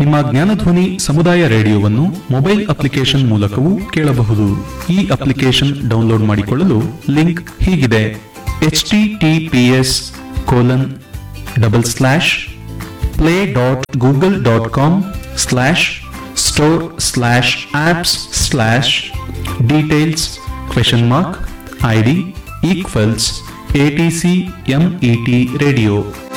ನಿಮ್ಮ ಜ್ಞಾನಧ್ವನಿ ಸಮುದಾಯ ರೇಡಿಯೋವನ್ನು mobile application ಮೂಲಕವೂ ಕೇಳಬಹುದು. ಈ ಅಪ್ಲಿಕೇಶನ್ ಡೌನ್ಲೋಡ್ ಮಾಡಿಕೊಳ್ಳಲು ಲಿಂಕ್ ಹೀಗಿದೆ: https://play.google.com/store/apps/details ?ID =ATC MET Radio.